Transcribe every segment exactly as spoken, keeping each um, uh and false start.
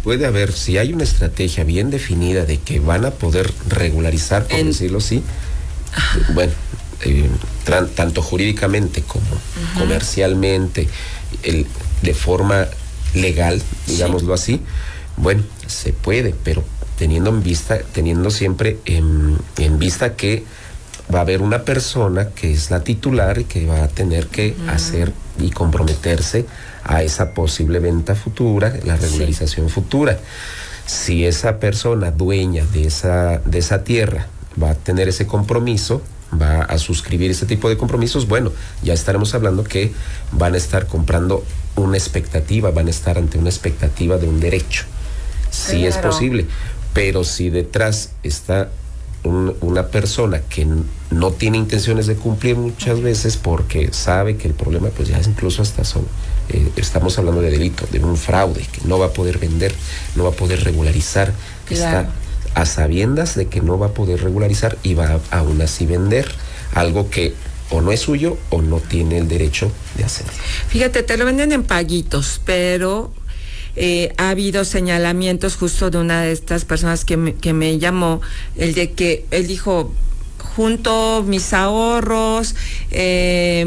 puede haber, si hay una estrategia bien definida de que van a poder regularizar, por en... decirlo así, bueno, eh, tran, tanto jurídicamente como uh-huh. comercialmente, el, de forma legal, digámoslo sí. así, bueno, se puede, pero teniendo en vista, teniendo siempre en, en vista que va a haber una persona que es la titular y que va a tener que uh-huh. hacer y comprometerse a esa posible venta futura, la regularización sí. futura. Si esa persona dueña de esa, de esa tierra va a tener ese compromiso, va a suscribir ese tipo de compromisos, bueno, ya estaremos hablando que van a estar comprando una expectativa, van a estar ante una expectativa de un derecho. Sí claro. es posible, pero si detrás está un, una persona que no tiene intenciones de cumplir muchas veces porque sabe que el problema pues ya es incluso hasta son, eh, estamos hablando de delito, de un fraude, que no va a poder vender, no va a poder regularizar, que claro. está a sabiendas de que no va a poder regularizar y va a, aún así vender algo que o no es suyo o no tiene el derecho de hacer. Fíjate, te lo venden en paguitos, pero eh, ha habido señalamientos justo de una de estas personas que me, que me llamó, el de que él dijo, junto mis ahorros, eh,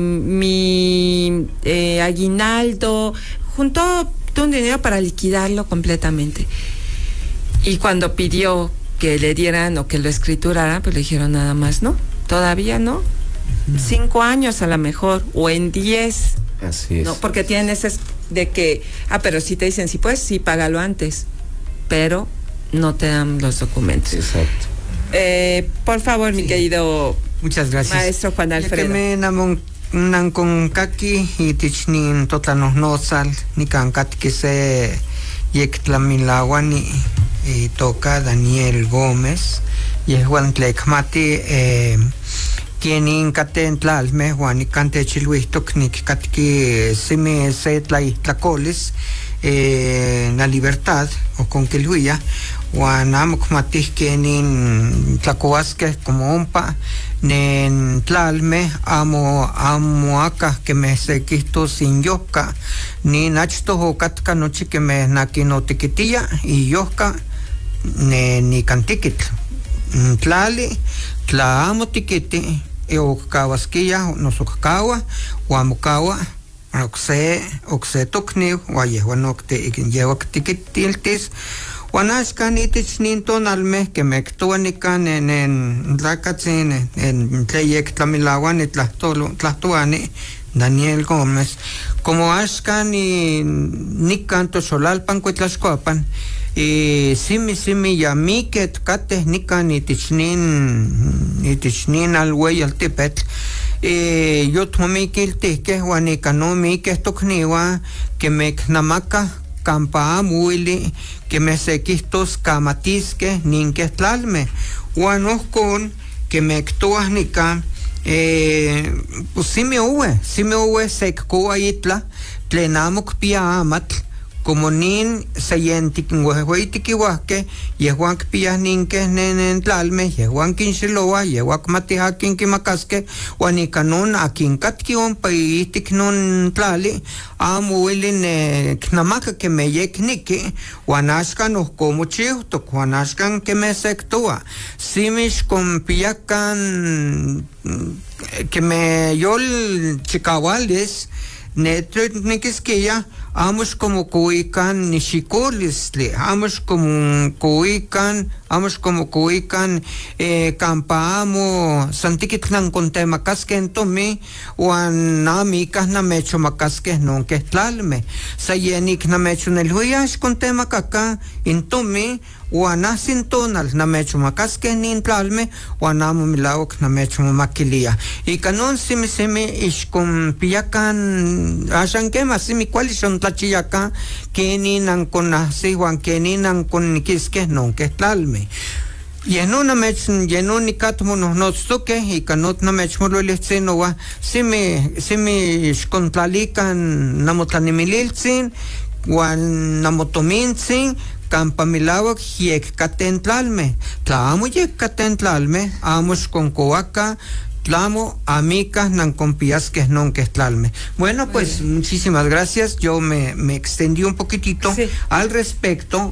mi eh, aguinaldo, junto todo un dinero para liquidarlo completamente. Y cuando pidió que le dieran o que lo escrituraran, pues le dijeron nada más, ¿no? Todavía no. Uh-huh. Cinco años a lo mejor, o en diez. Así es. No, porque tienen ese de que, ah, pero si te dicen, sí, pues sí, págalo antes, pero no te dan los documentos. Exacto. Eh, por favor, sí. mi querido Muchas gracias. maestro Juan Alfredo. Nan con kaki y tichnin totanos nosal ni kan que se yectlamilawani y toca Daniel Gómez y es Juan Tlecmati eh, quien incaten tlalme Juan y cante chiluis tocnic catki simi se tlai tlacoles eh, la libertad o con que luya Juan amokmatis quien in tlacoasque como umpa nen tlalme amo amo acá que me se quisto sin yoka ni nachto o katka noche que me nakino tiquitilla y yoka ne ni cantiquit tlali tla amo tiquiti e o kawasquilla nos okawa o amokawa oxe oxe tokni o yehuanokte lleva tiquitiltis Wanashkan itich ninton alme que me actuanican en en Tlacatzin en Tleyek Tlamilawan y Tlahtuani Daniel Gómez como ashkan y nicanto solalpan cuetlascoapan y simi simi yami que tkate nican itichnin itichnin al güey al tipet y yo tomé que el tique no mi que tocniwa que me knamaka campa muili que me sequistos camatisque ninque tlalme guanos con que me actuas nica eh pues si me uwe si me uwe seccoa itla plenamok pia amat como nin sayentik huehueitikihuasque yehuank pia ninque nenen tlalme yehuank inshiloa yehuank matihakin kimakasque huanicanon akin katkion paitik non tlali amuilin knamaka que me yekniki huanashkan os como chiuto huanashkan que me sectua simish con piacan que me yol chicawales netnikisquilla amos como cuican nishicolisle amos como cuican amos como cuican eh, campamo santiquitlan con temacasque en tomi huanamicas na mecho macasque non que tlalme sayenik na mecho nel huyash con temacaca en tomi huanasintonal na mecho macasque nin tlalme huanamo milawak na mecho maquilia y canon simi simi ish con piacan ashan quema simi cuáles son tlachiaca que ninan con así huan que ninan con quisque non que tlalme y en una mech y en un nicatmo nos nos toque y canot na mech molo lechino wa simi simi con tlalican namotlanimililzin wan namotominzin campamilawak yek katentlalme tlamo yek katentlalme amos con coaca tlamo amicas nan compias que non que tlalme. Bueno, pues bueno. Muchísimas gracias. Yo me, me extendí un poquitito sí. al respecto